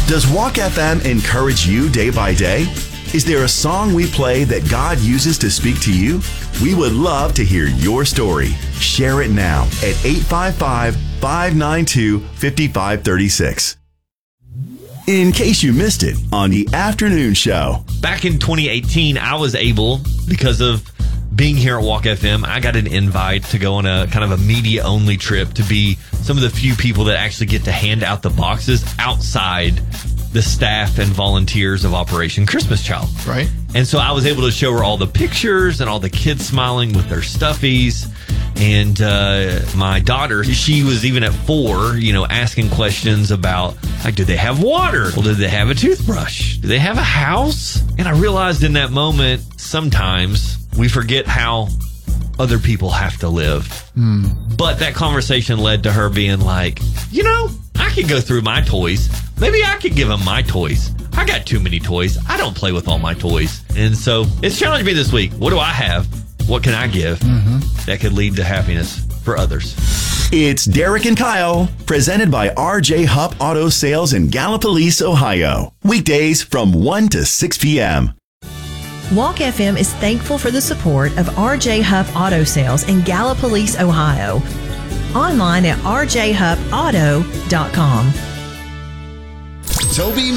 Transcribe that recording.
Does Walk FM encourage you day by day? Is there a song we play that God uses to speak to you? We would love to hear your story. Share it now at 855-592-5536. In case you missed it on the afternoon show. Back in 2018, I was able, because of being here at Walk FM, I got an invite to go on a kind of a media-only trip to be some of the few people that actually get to hand out the boxes outside the staff and volunteers of Operation Christmas Child. Right. And so I was able to show her all the pictures and all the kids smiling with their stuffies. And my daughter, she was even at 4, asking questions about, like, do they have water? Well, do they have a toothbrush? Do they have a house? And I realized in that moment, sometimes we forget how other people have to live. But that conversation led to her being like, I could go through my toys. Maybe I could give them my toys. I got too many toys. I don't play with all my toys. And so it's challenged me this week. What do I have? What can I give that could lead to happiness for others? It's Derek and Kyle, presented by RJ Hupp Auto Sales in Gallipolis, Ohio. Weekdays from 1 to 6 p.m. Walk FM is thankful for the support of RJ Hupp Auto Sales in Gallipolis, Ohio. Online at rjhuppauto.com. Toby